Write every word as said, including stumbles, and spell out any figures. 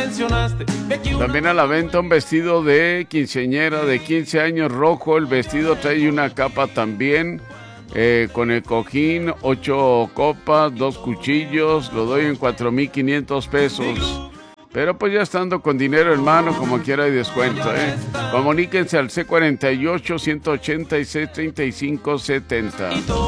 mencionaste. También a la venta un vestido de quinceañera de quince años rojo. El vestido trae una capa también, eh, con el cojín, ocho copas, dos cuchillos. Lo doy en cuatro mil quinientos pesos. Pero pues ya estando con dinero en mano, como quiera hay descuento, ¿eh? Comuníquense al C cuarenta y ocho, ciento ochenta y seis, treinta y cinco setenta.